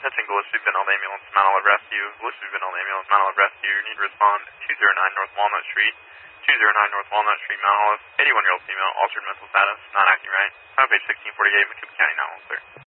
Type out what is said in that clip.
Attention Gillespie, Benald Ambulance, Mount Olive Rescue. Gillespie, Benald Ambulance, Mount Olive Rescue. You need to respond 209 North Walnut Street. 209 North Walnut Street, Mount Olive. 81-year-old female, altered mental status, not acting right. Page 1648, McCook County 911, sir.